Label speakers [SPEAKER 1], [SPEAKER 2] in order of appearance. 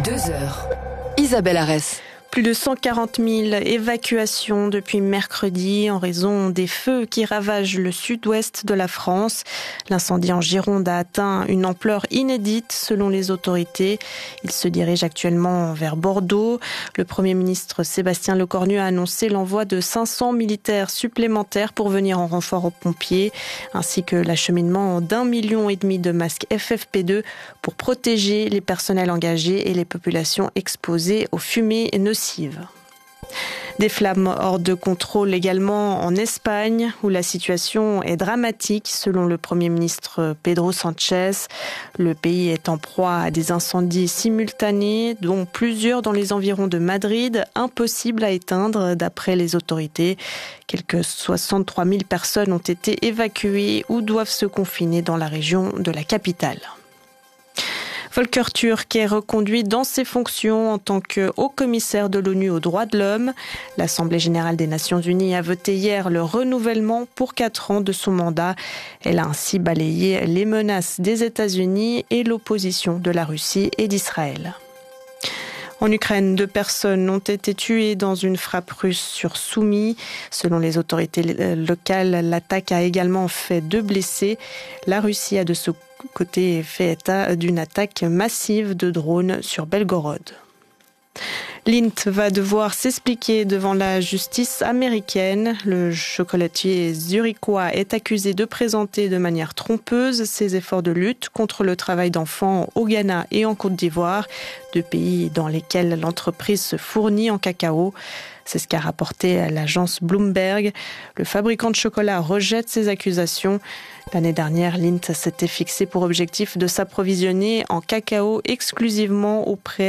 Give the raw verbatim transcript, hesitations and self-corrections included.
[SPEAKER 1] Deux heures. Isabelle Arès.
[SPEAKER 2] Plus de cent quarante mille évacuations depuis mercredi en raison des feux qui ravagent le sud-ouest de la France. L'incendie en Gironde a atteint une ampleur inédite selon les autorités. Il se dirige actuellement vers Bordeaux. Le Premier ministre Sébastien Lecornu a annoncé l'envoi de cinq cents militaires supplémentaires pour venir en renfort aux pompiers, ainsi que l'acheminement d'un million et demi de masques F F P deux pour protéger les personnels engagés et les populations exposées aux fumées nocives. Des flammes hors de contrôle également en Espagne, où la situation est dramatique selon le Premier ministre Pedro Sánchez. Le pays est en proie à des incendies simultanés, dont plusieurs dans les environs de Madrid, impossibles à éteindre d'après les autorités. Quelques soixante-trois mille personnes ont été évacuées ou doivent se confiner dans la région de la capitale. Volker Türk est reconduit dans ses fonctions en tant que haut-commissaire de l'ONU aux droits de l'homme. L'Assemblée générale des Nations unies a voté hier le renouvellement pour quatre ans de son mandat. Elle a ainsi balayé les menaces des États-Unis et l'opposition de la Russie et d'Israël. En Ukraine, deux personnes ont été tuées dans une frappe russe sur Soumy. Selon les autorités locales, l'attaque a également fait deux blessés. La Russie a de ce côté fait état d'une attaque massive de drones sur Belgorod. Lindt va devoir s'expliquer devant la justice américaine. Le chocolatier zurichois est accusé de présenter de manière trompeuse ses efforts de lutte contre le travail d'enfants au Ghana et en Côte d'Ivoire, deux pays dans lesquels l'entreprise se fournit en cacao. C'est ce qu'a rapporté l'agence Bloomberg. Le fabricant de chocolat rejette ces accusations. L'année dernière, Lindt s'était fixé pour objectif de s'approvisionner en cacao exclusivement auprès